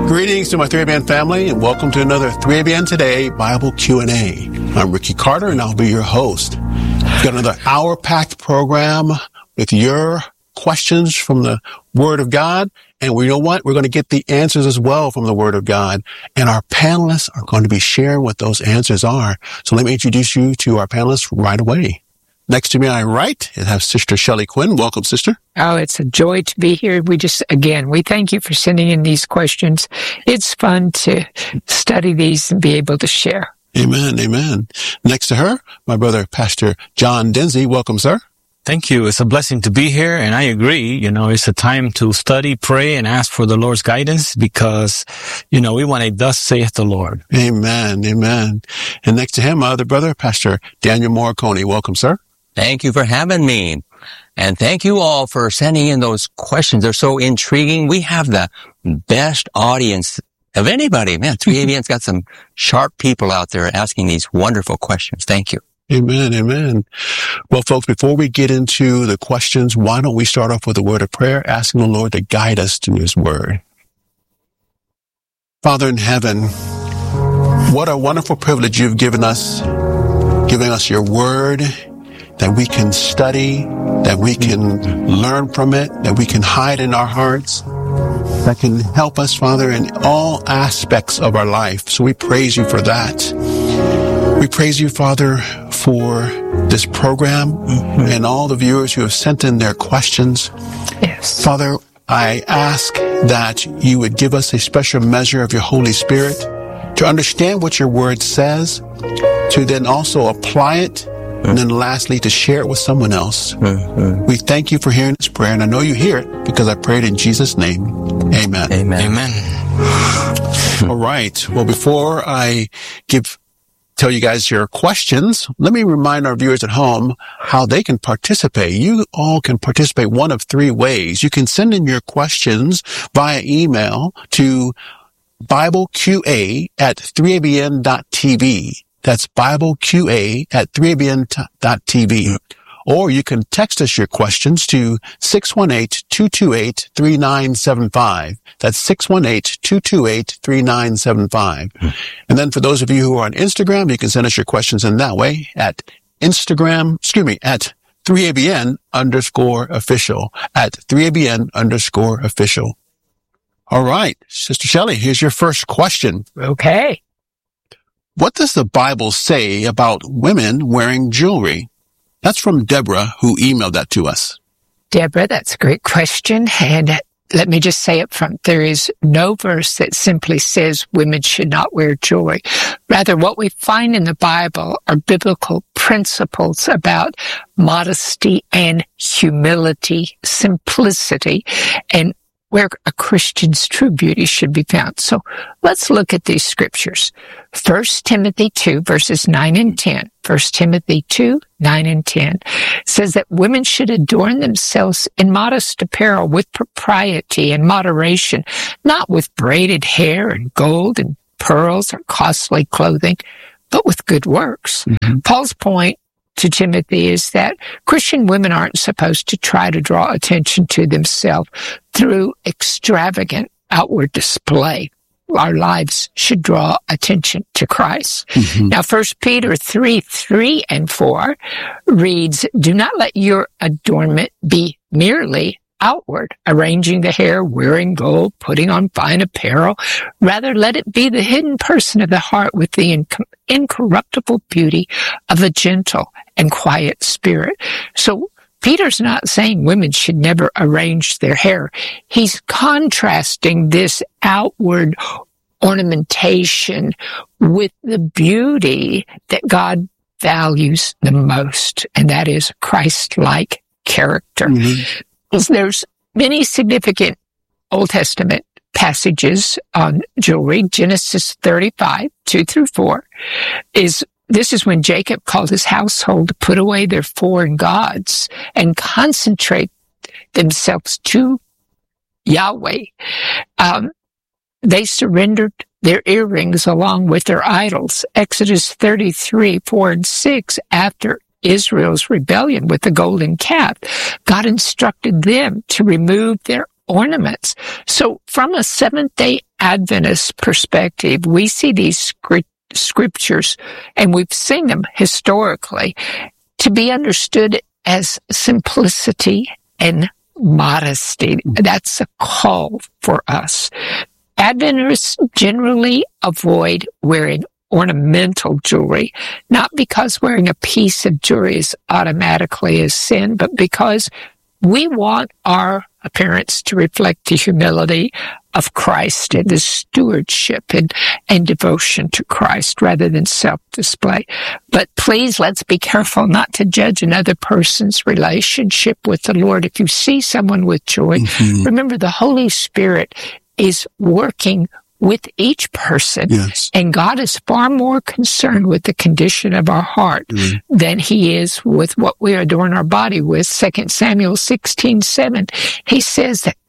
Greetings to my 3ABN family, and welcome to another 3ABN Today Bible Q&A. I'm Ricky Carter, and I'll be your host. We've got another hour-packed program with your questions from the Word of God. And you know what? We're going to get the answers as well from the Word of God. And our panelists are going to be sharing what those answers are. So let me introduce you to our panelists right away. Next to me on my right, I have Sister Shelley Quinn. Welcome, sister. Oh, it's a joy to be here. We thank you for sending in these questions. It's fun to study these and be able to share. Amen, amen. Next to her, my brother, Pastor John Denzi. Welcome, sir. Thank you. It's a blessing to be here, and I agree. It's a time to study, pray, and ask for the Lord's guidance because, we want a thus saith the Lord. Amen, amen. And next to him, my other brother, Pastor Daniel Morricone. Welcome, sir. Thank you for having me. And thank you all for sending in those questions. They're so intriguing. We have the best audience of anybody. Man, 3ABN's got some sharp people out there asking these wonderful questions. Thank you. Amen, amen. Well, folks, before we get into the questions, why don't we start off with a word of prayer, asking the Lord to guide us to His Word. Father in heaven, what a wonderful privilege you've given us, giving us your Word, that we can study, that we can learn from it, that we can hide in our hearts, that can help us, Father, in all aspects of our life. So we praise you for that. We praise you, Father, for this program and all the viewers who have sent in their questions. Yes. Father, I ask that you would give us a special measure of your Holy Spirit to understand what your word says, to then also apply it, and then lastly, to share it with someone else. We thank you for hearing this prayer, and I know you hear it because I prayed in Jesus' name. Amen. Amen. Amen. All right. Well, before I tell you guys your questions, let me remind our viewers at home how they can participate. You all can participate one of three ways. You can send in your questions via email to BibleQA@3abn.tv. That's BibleQA@3abn.tv. Or you can text us your questions to 618-228-3975. That's 618-228-3975. And then for those of you who are on Instagram, you can send us your questions in that way at 3ABN_official, at 3ABN_official. All right. Sister Shelley, here's your first question. Okay. What does the Bible say about women wearing jewelry? That's from Deborah, who emailed that to us. Deborah, that's a great question. And let me just say up front, there is no verse that simply says women should not wear jewelry. Rather, what we find in the Bible are biblical principles about modesty and humility, simplicity, and where a Christian's true beauty should be found. So let's look at these scriptures. 1 Timothy 2, verses 9 and 10. 1 Timothy 2, 9 and 10 says that women should adorn themselves in modest apparel with propriety and moderation, not with braided hair and gold and pearls or costly clothing, but with good works. Mm-hmm. Paul's point to Timothy is that Christian women aren't supposed to try to draw attention to themselves through extravagant outward display. Our lives should draw attention to Christ. Mm-hmm. Now, 1 Peter 3 and 4 reads, "Do not let your adornment be merely outward, arranging the hair, wearing gold, putting on fine apparel. Rather, let it be the hidden person of the heart with the incorruptible beauty of a gentle and quiet spirit." So Peter's not saying women should never arrange their hair. He's contrasting this outward ornamentation with the beauty that God values the most, and that is Christ-like character. Mm-hmm. There's many significant Old Testament passages on jewelry. Genesis 35, 2 through 4 this is when Jacob called his household to put away their foreign gods and concentrate themselves to Yahweh. They surrendered their earrings along with their idols. Exodus 33, 4 and 6, after Israel's rebellion with the golden calf, God instructed them to remove their ornaments. So from a Seventh-day Adventist perspective, we see these scriptures, and we've seen them historically, to be understood as simplicity and modesty. That's a call for us. Adventists generally avoid wearing ornamental jewelry, not because wearing a piece of jewelry is automatically a sin, but because we want our appearance to reflect the humility of Christ and the stewardship and devotion to Christ rather than self-display. But please, let's be careful not to judge another person's relationship with the Lord. If you see someone with joy, remember the Holy Spirit is working with each person. Yes. And God is far more concerned with the condition of our heart than he is with what we adorn our body with. 2 Samuel 16:7. He says that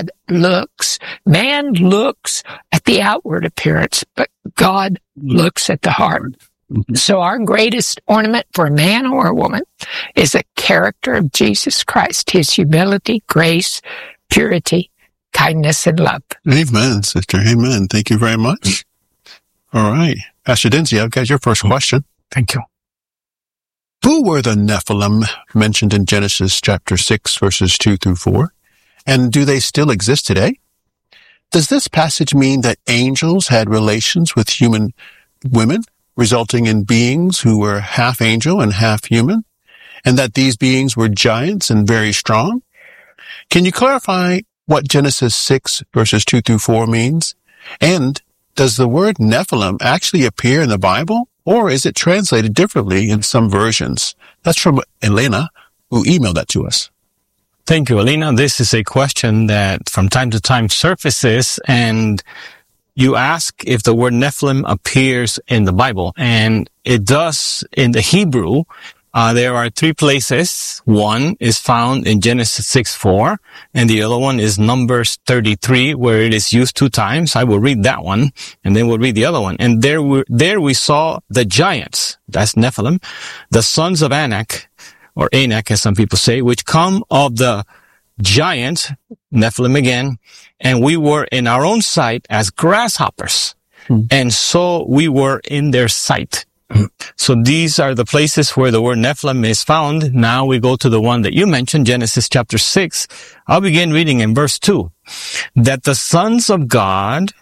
man looks at the outward appearance, but God looks at the heart. So our greatest ornament for a man or a woman is the character of Jesus Christ, his humility, grace, purity, kindness, and love. Amen, sister. Amen. Thank you very much. All right. Pastor Dinsey, I've got your first question. Thank you. Who were the Nephilim mentioned in Genesis chapter 6, verses 2 through 4? And do they still exist today? Does this passage mean that angels had relations with human women, resulting in beings who were half angel and half human, and that these beings were giants and very strong? Can you clarify what Genesis 6, verses 2 through 4 means? And does the word Nephilim actually appear in the Bible, or is it translated differently in some versions? That's from Elena, who emailed that to us. Thank you, Elena. This is a question that from time to time surfaces, and you ask if the word Nephilim appears in the Bible, and it does in the Hebrew. There are 3 places. One is found in Genesis 6:4, and the other one is Numbers 33, where it is used 2 times. I will read that one, and then we'll read the other one. And there we saw the giants, that's Nephilim, the sons of Anak, or Anak, as some people say, which come of the giant, Nephilim again, and we were in our own sight as grasshoppers, and so we were in their sight. So these are the places where the word Nephilim is found. Now we go to the one that you mentioned, Genesis chapter 6. I'll begin reading in verse 2. That the sons of God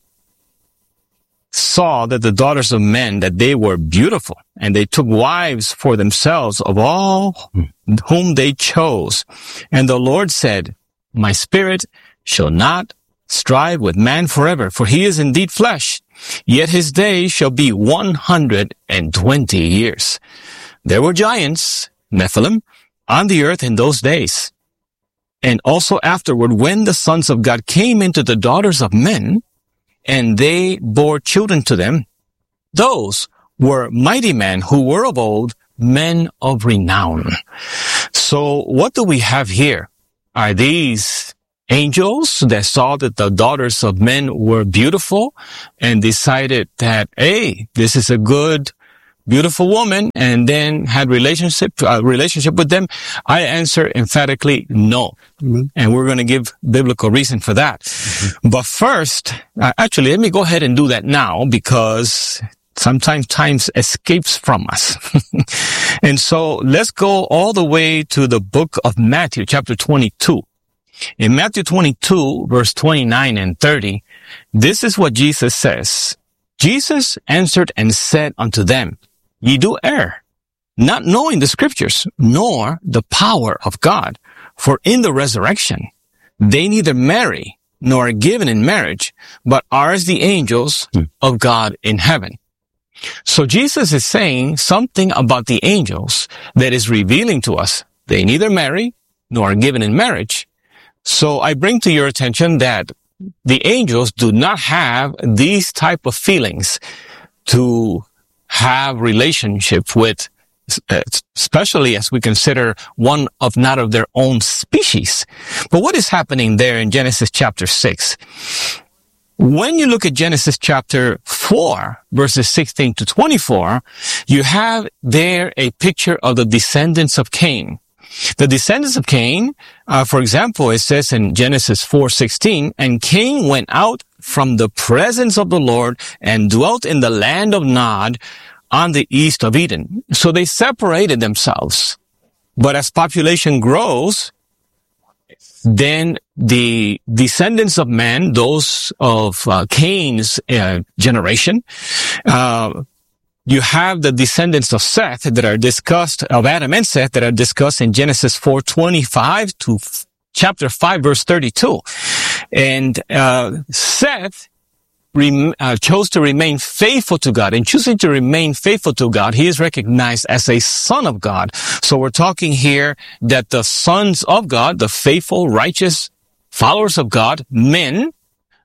saw that the daughters of men, that they were beautiful, and they took wives for themselves of all whom they chose. And the Lord said, my spirit shall not strive with man forever, for he is indeed flesh. Yet his days shall be 120 years. There were giants, Nephilim, on the earth in those days. And also afterward, when the sons of God came into the daughters of men, and they bore children to them, those were mighty men who were of old, men of renown. So what do we have here? Are these angels that saw that the daughters of men were beautiful and decided that, hey, this is a good, beautiful woman, and then had relationship with them? I answer emphatically no. And we're going to give biblical reason for that. But first, actually, let me go ahead and do that now, because sometimes time escapes from us. And so let's go all the way to the book of Matthew, chapter 22. In Matthew 22, verse 29 and 30, this is what Jesus says. Jesus answered and said unto them, ye do err, not knowing the scriptures, nor the power of God. For in the resurrection, they neither marry nor are given in marriage, but are as the angels of God in heaven. So Jesus is saying something about the angels that is revealing to us. They neither marry nor are given in marriage. So I bring to your attention that the angels do not have these type of feelings to have relationship with, especially as we consider one of not of their own species. But what is happening there in Genesis chapter 6? When you look at Genesis chapter 4, verses 16 to 24, you have there a picture of the descendants of Cain. The descendants of Cain, for example, it says in Genesis 4:16, and Cain went out from the presence of the Lord and dwelt in the land of Nod on the east of Eden. So they separated themselves. But as population grows, then the descendants of man, those of Cain's generation, you have the descendants of Seth that are discussed, of Adam and Seth, that are discussed in Genesis 4:25 to chapter 5, verse 32. And Seth chose to remain faithful to God. In choosing to remain faithful to God, he is recognized as a son of God. So we're talking here that the sons of God, the faithful, righteous followers of God, men,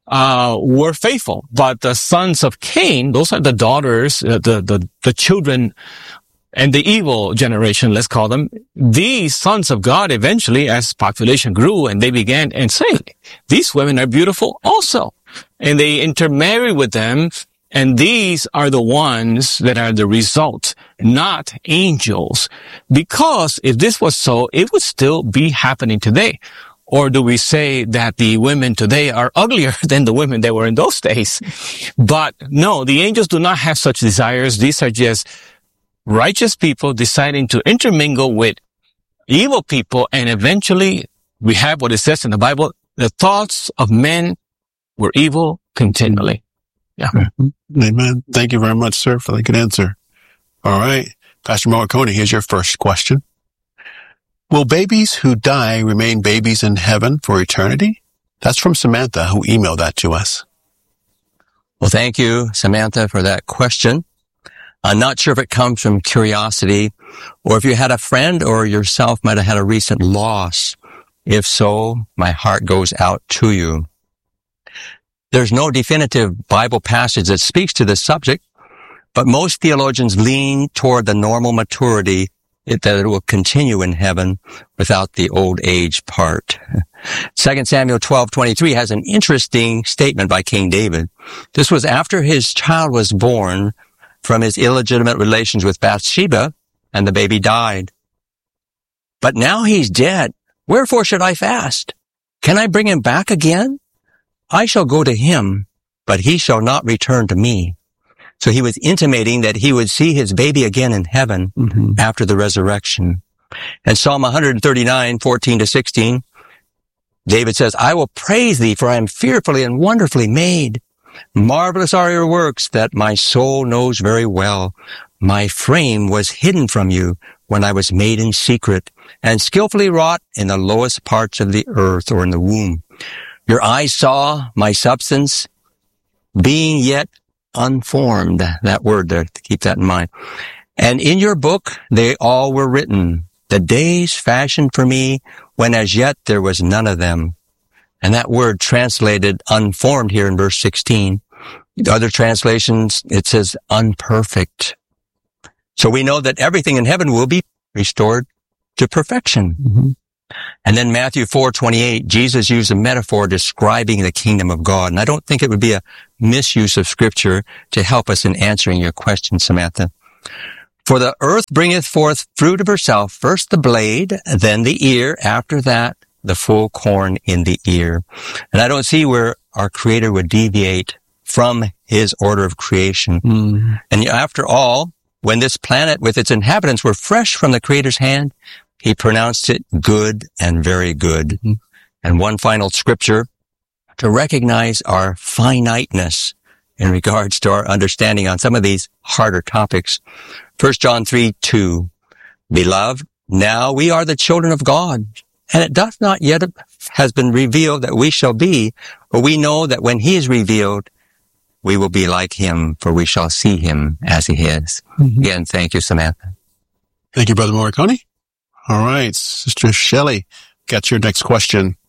were faithful. But the sons of Cain, those are the daughters, the children, and the evil generation, let's call them. These sons of God, eventually, as population grew and they began and saying, these women are beautiful also. And they intermarry with them. And these are the ones that are the result, not angels. Because if this was so, it would still be happening today. Or do we say that the women today are uglier than the women that were in those days? But no, the angels do not have such desires. These are just righteous people deciding to intermingle with evil people. And eventually we have what it says in the Bible, the thoughts of men were evil continually. Yeah. Amen. Thank you very much, sir, for the good answer. All right. Pastor Morricone, here's your first question. Will babies who die remain babies in heaven for eternity? That's from Samantha, who emailed that to us. Well, thank you, Samantha, for that question. I'm not sure if it comes from curiosity or if you had a friend or yourself might have had a recent loss. If so, my heart goes out to you. There's no definitive Bible passage that speaks to this subject, but most theologians lean toward the normal maturity that it will continue in heaven without the old age part. 2 Samuel 12:23 has an interesting statement by King David. This was after his child was born from his illegitimate relations with Bathsheba, and the baby died. But now he's dead. Wherefore should I fast? Can I bring him back again? I shall go to him, but he shall not return to me. So he was intimating that he would see his baby again in heaven after the resurrection. And Psalm 139:14-16, David says, I will praise thee, for I am fearfully and wonderfully made. Marvelous are your works that my soul knows very well. My frame was hidden from you when I was made in secret and skillfully wrought in the lowest parts of the earth or in the womb. Your eyes saw my substance being yet unformed. That word there, to keep that in mind. And in your book, they all were written, the days fashioned for me when as yet there was none of them. And that word translated unformed here in verse 16. The other translations, it says unperfect. So we know that everything in heaven will be restored to perfection. And then Matthew 4:28, Jesus used a metaphor describing the kingdom of God. And I don't think it would be a misuse of scripture to help us in answering your question, Samantha. For the earth bringeth forth fruit of herself, first the blade, then the ear, after that the full corn in the ear. And I don't see where our Creator would deviate from his order of creation. And after all, when this planet with its inhabitants were fresh from the Creator's hand, he pronounced it good and very good. And one final scripture to recognize our finiteness in regards to our understanding on some of these harder topics. 1 John 3:2, Beloved, now we are the children of God, and it doth not yet has been revealed that we shall be, but we know that when he is revealed, we will be like him, for we shall see him as he is. Again, thank you, Samantha. Thank you, Brother Morricone. All right, Sister Shelley, got your next question.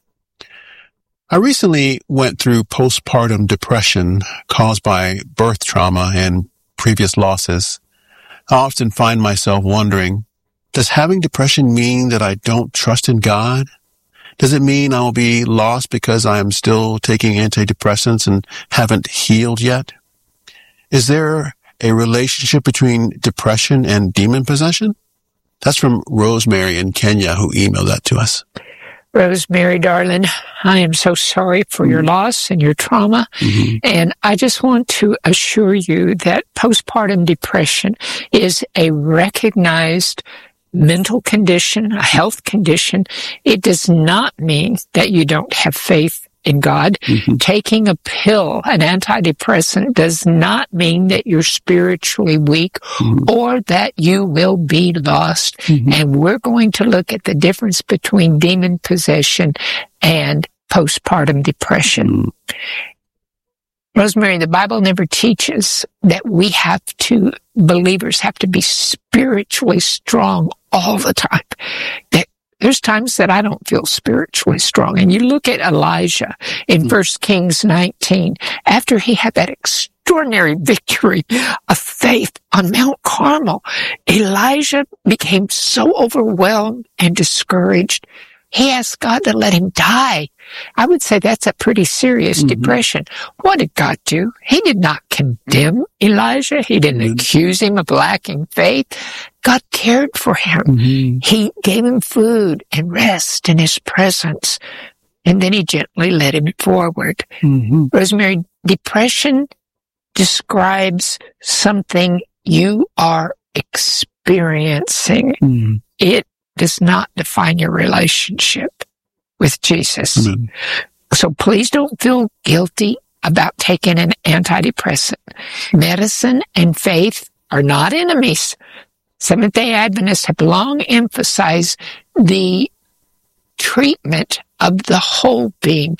I recently went through postpartum depression caused by birth trauma and previous losses. I often find myself wondering, does having depression mean that I don't trust in God? Does it mean I'll be lost because I am still taking antidepressants and haven't healed yet? Is there a relationship between depression and demon possession? That's from Rosemary in Kenya, who emailed that to us. Rosemary, darling, I am so sorry for your loss and your trauma. And I just want to assure you that postpartum depression is a recognized mental condition, a health condition. It does not mean that you don't have faith in God. Taking a pill, an antidepressant, does not mean that you're spiritually weak or that you will be lost. And we're going to look at the difference between demon possession and postpartum depression. Rosemary, the Bible never teaches that believers have to be spiritually strong all the time. There's times that I don't feel spiritually strong. And you look at Elijah in 1 Kings 19, after he had that extraordinary victory of faith on Mount Carmel, Elijah became so overwhelmed and discouraged. He asked God to let him die. I would say that's a pretty serious depression. What did God do? He did not condemn Elijah. He didn't accuse him of lacking faith. God cared for him. He gave him food and rest in his presence. And then he gently led him forward. Rosemary, depression describes something you are experiencing. It does not define your relationship with Jesus. So please don't feel guilty about taking an antidepressant. Medicine and faith are not enemies. Seventh-day Adventists have long emphasized the treatment of the whole being,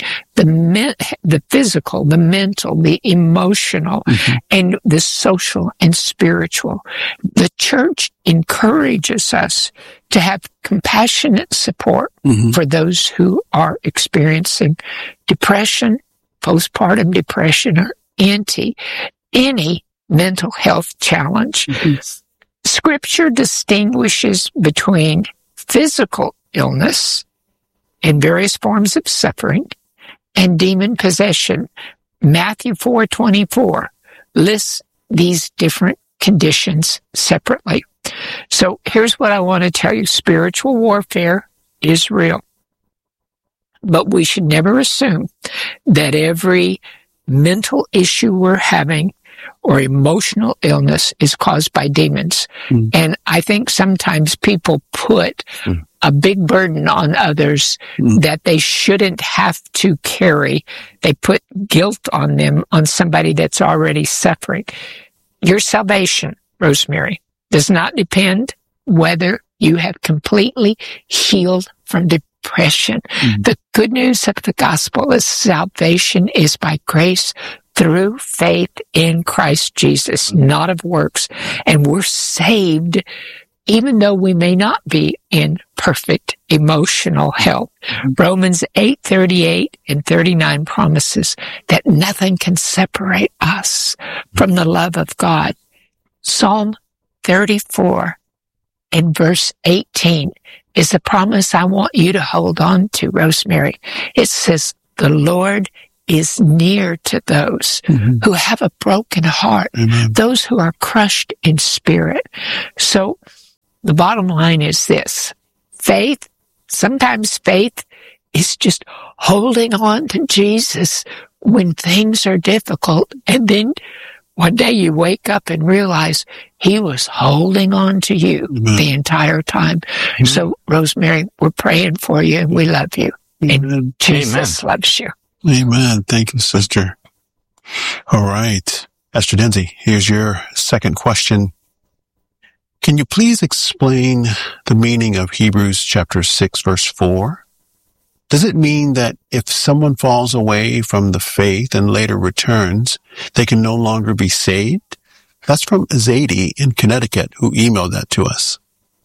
the physical, the mental, the emotional, and the social and spiritual. The church encourages us to have compassionate support for those who are experiencing depression, postpartum depression, or any mental health challenge. Scripture distinguishes between physical illness and various forms of suffering and demon possession. Matthew 4:24 lists these different conditions separately. So here's what I want to tell you. Spiritual warfare is real. But we should never assume that every mental issue we're having or emotional illness is caused by demons. And I think sometimes people put a big burden on others that they shouldn't have to carry. They put guilt on them, on somebody that's already suffering. Your salvation, Rosemary, does not depend whether you have completely healed from depression. The good news of the gospel is salvation is by grace through faith in Christ Jesus, not of works. And we're saved even though we may not be in perfect emotional health. Romans 8:38 and 39 promises that nothing can separate us from the love of God. Psalm 34 and verse 18 is the promise I want you to hold on to, Rosemary. It says, the Lord is near to those who have a broken heart, those who are crushed in spirit. So the bottom line is this. Sometimes faith is just holding on to Jesus when things are difficult. And then one day you wake up and realize he was holding on to you the entire time. So, Rosemary, we're praying for you and we love you. And Jesus loves you. Amen. Thank you, sister. All right. Esther Denzi, here's your second question. Can you please explain the meaning of Hebrews chapter 6, verse 4? Does it mean that if someone falls away from the faith and later returns, they can no longer be saved? That's from Zadie in Connecticut, who emailed that to us.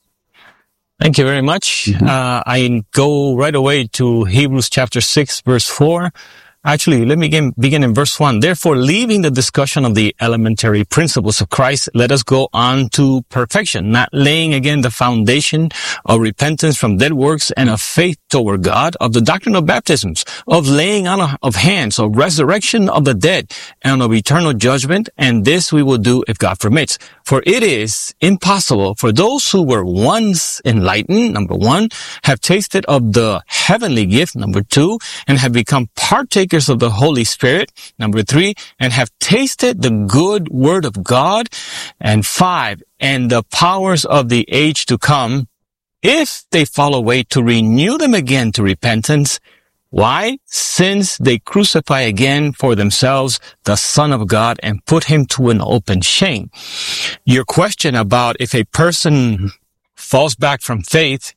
Thank you very much. I go right away to Hebrews chapter 6, verse 4. Actually, let me begin in verse 1. Therefore, leaving the discussion of the elementary principles of Christ, let us go on to perfection, not laying again the foundation of repentance from dead works and of faith toward God, of the doctrine of baptisms, of laying on of hands, of resurrection of the dead, and of eternal judgment. And this we will do if God permits. For it is impossible for those who were once enlightened, number one, have tasted of the heavenly gift, number two, and have become partakers of the Holy Spirit, number three, and have tasted the good word of God, and five, and the powers of the age to come, if they fall away, to renew them again to repentance. Why? Since they crucify again for themselves the Son of God and put him to an open shame. Your question about if a person falls back from faith,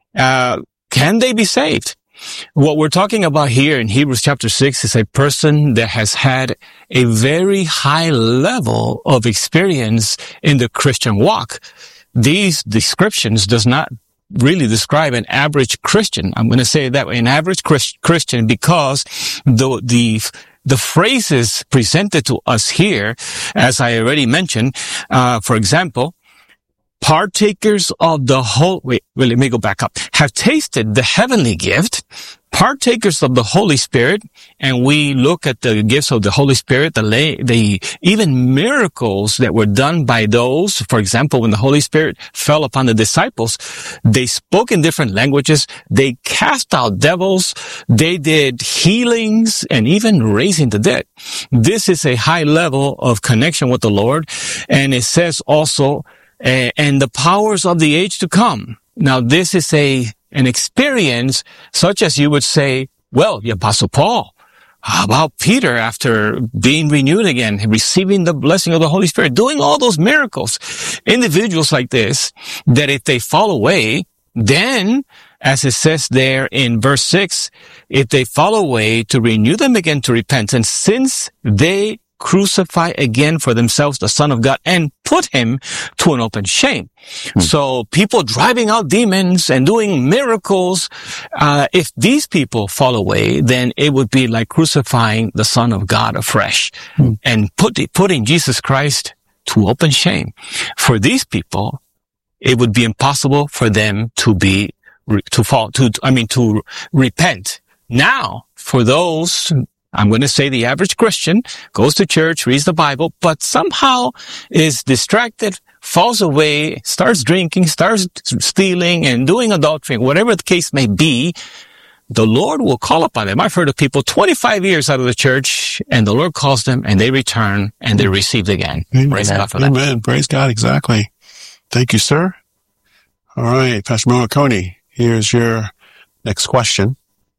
can they be saved? What we're talking about here in Hebrews chapter 6 is a person that has had a very high level of experience in the Christian walk. These descriptions does not really describe an average Christian. I'm going to say that way, an average Christian, because the phrases presented to us here, as I already mentioned, for example, partakers of the let me go back up. Have tasted the heavenly gift, partakers of the Holy Spirit, and we look at the gifts of the Holy Spirit, the even miracles that were done by those. For example, when the Holy Spirit fell upon the disciples, they spoke in different languages, they cast out devils, they did healings, and even raising the dead. This is a high level of connection with the Lord, and it says also, and the powers of the age to come. Now, this is an experience such as you would say, well, the Apostle Paul, how about Peter after being renewed again, receiving the blessing of the Holy Spirit, doing all those miracles. Individuals like this, that if they fall away, then, as it says there in verse 6, if they fall away, to renew them again to repentance, since they crucify again for themselves the Son of God and put him to an open shame. So people driving out demons and doing miracles, if these people fall away, then it would be like crucifying the Son of God afresh and putting Jesus Christ to open shame. For these people, it would be impossible for them to repent. Now, for those, I'm going to say the average Christian goes to church, reads the Bible, but somehow is distracted, falls away, starts drinking, starts stealing and doing adultery, whatever the case may be, the Lord will call upon them. I've heard of people 25 years out of the church, and the Lord calls them, and they return, and they're received again. Amen. Praise God for that. Amen. Praise God. Exactly. Thank you, sir. All right, Pastor Marconi, here's your next question.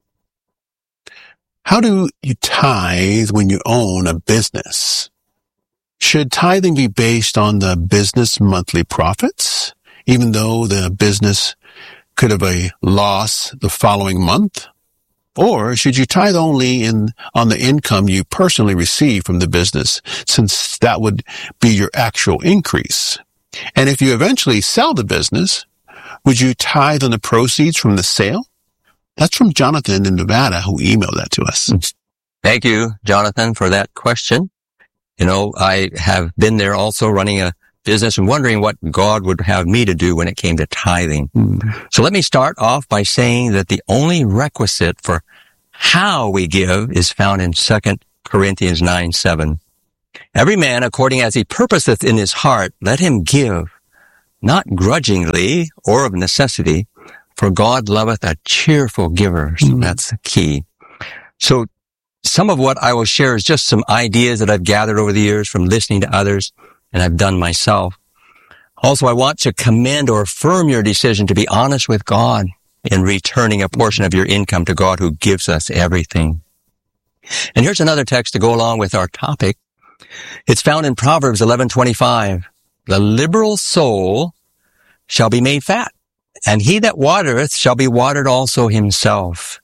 How do you tithe when you own a business? Should tithing be based on the business monthly profits, even though the business could have a loss the following month? Or should you tithe only on the income you personally receive from the business, since that would be your actual increase? And if you eventually sell the business, would you tithe on the proceeds from the sale? That's from Jonathan in Nevada, who emailed that to us. Thank you, Jonathan, for that question. You know, I have been there also running a business and wondering what God would have me to do when it came to tithing. So let me start off by saying that the only requisite for how we give is found in 2 Corinthians 9:7. Every man according as he purposeth in his heart, let him give, not grudgingly or of necessity, for God loveth a cheerful giver. So that's the key. So some of what I will share is just some ideas that I've gathered over the years from listening to others, and I've done myself. Also, I want to commend or affirm your decision to be honest with God in returning a portion of your income to God, who gives us everything. And here's another text to go along with our topic. It's found in Proverbs 11:25. The liberal soul shall be made fat, and he that watereth shall be watered also himself.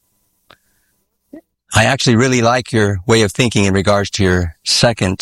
I actually really like your way of thinking in regards to your second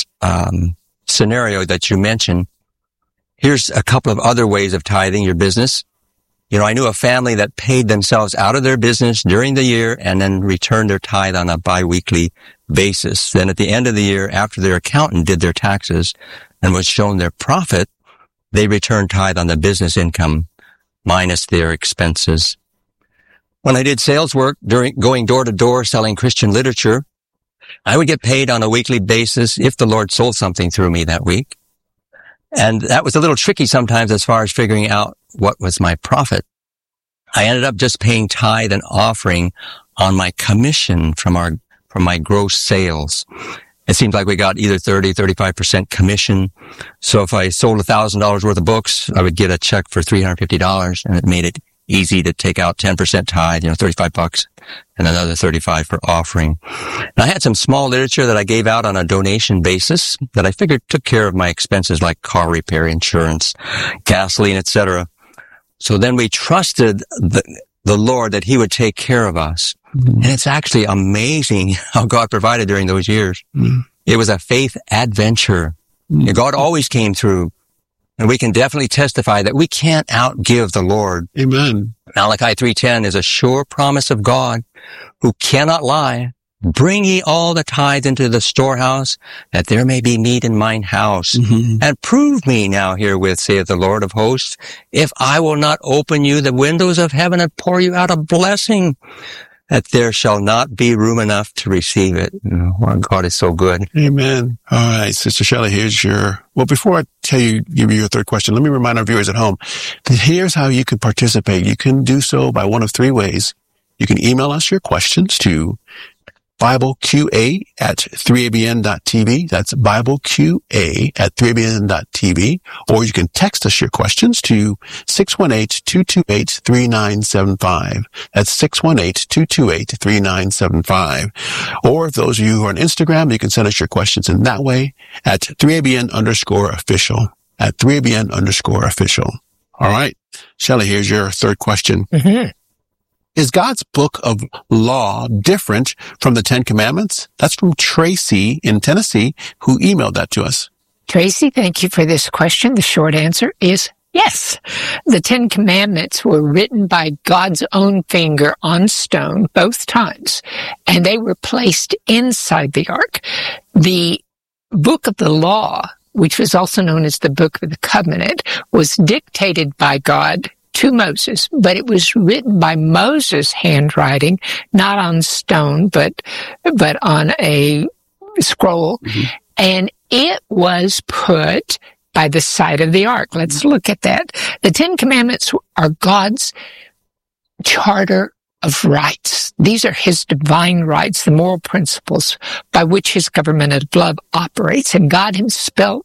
scenario that you mentioned. Here's a couple of other ways of tithing your business. I knew a family that paid themselves out of their business during the year and then returned their tithe on a biweekly basis. Then at the end of the year, after their accountant did their taxes and was shown their profit, they returned tithe on the business income minus their expenses. When I did sales work going door to door selling Christian literature, I would get paid on a weekly basis if the Lord sold something through me that week. And that was a little tricky sometimes as far as figuring out what was my profit. I ended up just paying tithe and offering on my commission from my gross sales. It seems like we got either 30, 35% commission. So if I sold $1,000 worth of books, I would get a check for $350, and it made it easy to take out 10% tithe, $35, and another $35 for offering. And I had some small literature that I gave out on a donation basis that I figured took care of my expenses like car repair, insurance, gasoline, etc. So then we trusted the Lord that He would take care of us. And it's actually amazing how God provided during those years. It was a faith adventure. God always came through. And we can definitely testify that we can't outgive the Lord. Amen. Malachi 3:10 is a sure promise of God who cannot lie. Bring ye all the tithe into the storehouse, that there may be meat in mine house. And prove me now herewith, saith the Lord of hosts, if I will not open you the windows of heaven and pour you out a blessing, that there shall not be room enough to receive it. God is so good. Amen. All right, Sister Shelley, before I give you your third question, let me remind our viewers at home that here's how you can participate. You can do so by one of three ways. You can email us your questions to BibleQA@3abn.tv. That's BibleQA@3abn.tv. Or you can text us your questions to 618-228-3975. That's 618-228-3975. Or if those of you who are on Instagram, you can send us your questions in that way at 3abn_official. At 3abn_official. All right. Shelley, here's your third question. Is God's book of law different from the Ten Commandments? That's from Tracy in Tennessee, who emailed that to us. Tracy, thank you for this question. The short answer is yes. The Ten Commandments were written by God's own finger on stone both times, and they were placed inside the ark. The book of the law, which was also known as the Book of the Covenant, was dictated by God to Moses, but it was written by Moses' handwriting, not on stone, but on a scroll. And it was put by the side of the ark. Let's look at that. The Ten Commandments are God's charter of rights. These are His divine rights, the moral principles by which His government of love operates. And God Himself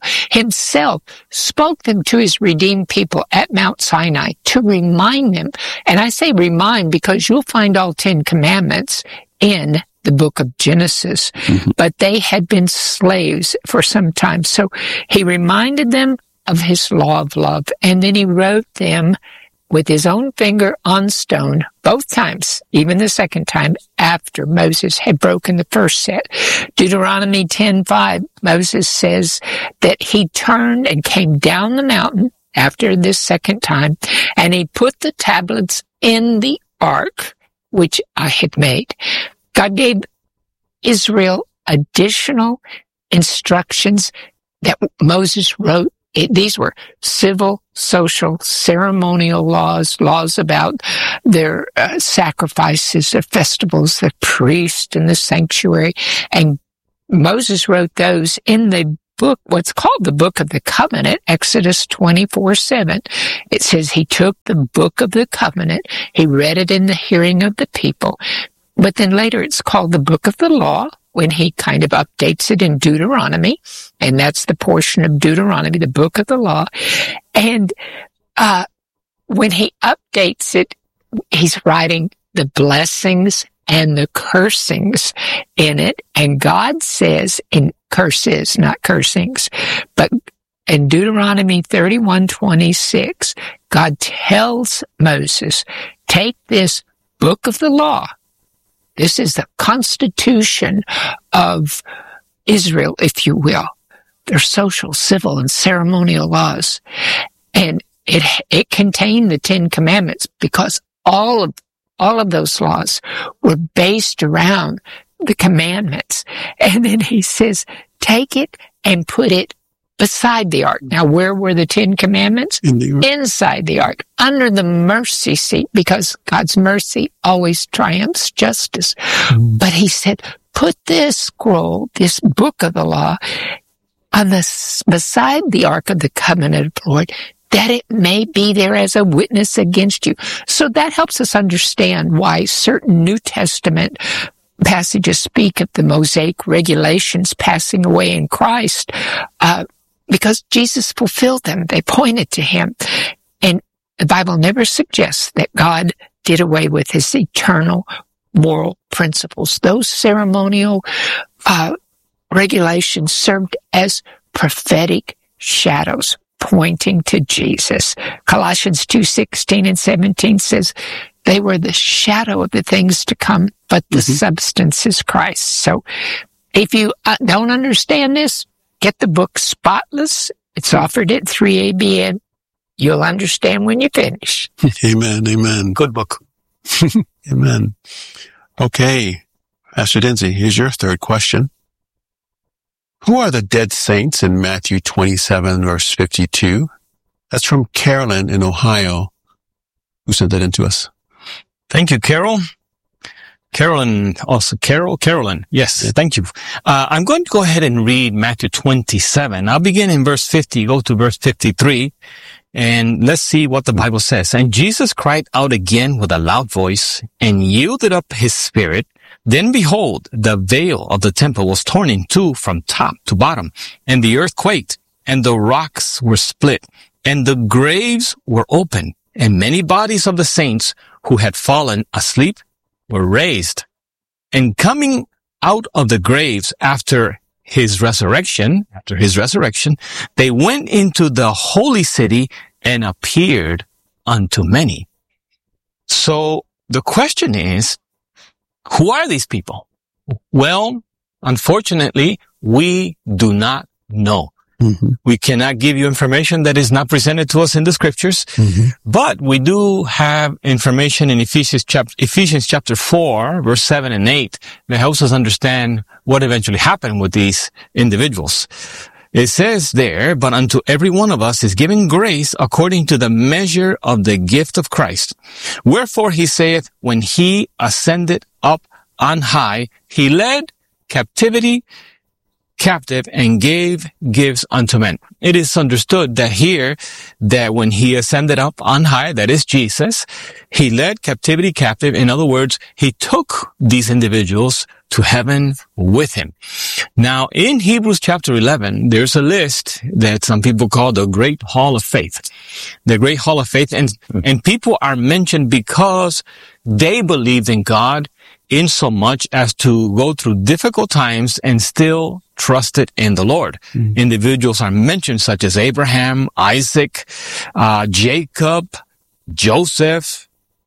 spoke them to His redeemed people at Mount Sinai to remind them. And I say remind because you'll find all 10 commandments in the book of Genesis. But they had been slaves for some time. So He reminded them of His law of love. And then He wrote them with His own finger on stone, both times, even the second time after Moses had broken the first set. Deuteronomy 10:5, Moses says that he turned and came down the mountain after this second time, and he put the tablets in the ark, which I had made. God gave Israel additional instructions that Moses wrote. These were civil, social, ceremonial laws about their sacrifices, their festivals, the priest and the sanctuary. And Moses wrote those in the book, what's called the Book of the Covenant, Exodus 24:7. It says He took the Book of the Covenant, He read it in the hearing of the people. But then later it's called the Book of the Law, when He kind of updates it in Deuteronomy, and that's the portion of Deuteronomy, the book of the law. And when He updates it, He's writing the blessings and the cursings in it. And God says, in curses, not cursings, but in Deuteronomy 31:26, God tells Moses, take this book of the law. This is the constitution of Israel, if you will. Their social, civil, and ceremonial laws. And it contained the 10 Commandments, because all of those laws were based around the commandments. And then he says, take it and put it beside the ark. Now, where were the 10 Commandments? Inside the ark, under the mercy seat, because God's mercy always triumphs justice. But he said, put this scroll, this book of the law, beside the ark of the covenant of the Lord, that it may be there as a witness against you. So that helps us understand why certain New Testament passages speak of the Mosaic regulations passing away in Christ, because Jesus fulfilled them. They pointed to him. And the Bible never suggests that God did away with his eternal moral principles. Those ceremonial regulations served as prophetic shadows pointing to Jesus. Colossians 2:16 and 17 says they were the shadow of the things to come, but the substance is Christ. So if you don't understand this, get the book Spotless. It's offered at 3ABN. You'll understand when you finish. Amen. Amen. Good book. Amen. Okay. Pastor Dinsey, here's your third question. Who are the dead saints in Matthew 27, verse 52? That's from Carolyn in Ohio, who sent that in to us. Thank you, Carol. Carolyn. Yes, thank you. I'm going to go ahead and read Matthew 27. I'll begin in verse 50, go to verse 53, and let's see what the Bible says. And Jesus cried out again with a loud voice and yielded up his spirit. Then behold, the veil of the temple was torn in two from top to bottom, and the earth quaked, and the rocks were split, and the graves were opened, and many bodies of the saints who had fallen asleep were raised. And coming out of the graves after his resurrection, they went into the holy city and appeared unto many. So the question is, who are these people? Well, unfortunately, we do not know. We cannot give you information that is not presented to us in the scriptures, but we do have information in Ephesians chapter 4, verse 7 and 8 that helps us understand what eventually happened with these individuals. It says there, but unto every one of us is given grace according to the measure of the gift of Christ. Wherefore he saith, when he ascended up on high, he led captivity captive and gave gifts unto men. It is understood that here, that when he ascended up on high, that is Jesus, he led captivity captive. In other words, he took these individuals to heaven with him. Now, in Hebrews chapter 11, there's a list that some people call the Great Hall of Faith. The Great Hall of Faith. And people are mentioned because they believed in God in so much as to go through difficult times and still trusted in the Lord. Individuals are mentioned such as Abraham, Isaac, Jacob, Joseph,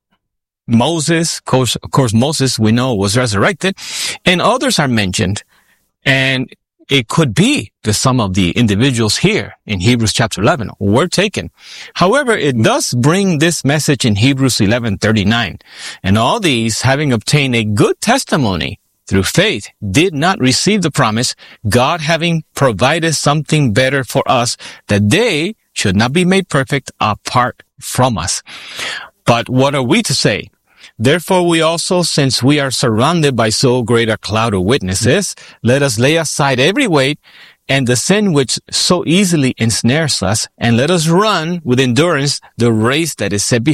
Moses. Of course, Moses, we know, was resurrected, and others are mentioned. And it could be that some of the individuals here in Hebrews chapter 11 were taken. However, it does bring this message in Hebrews 11:39. And all these, having obtained a good testimony through faith, did not receive the promise, God having provided something better for us, that they should not be made perfect apart from us. But what are we to say? Therefore we also, since we are surrounded by so great a cloud of witnesses, let us lay aside every weight and the sin which so easily ensnares us, and let us run with endurance the race that is set before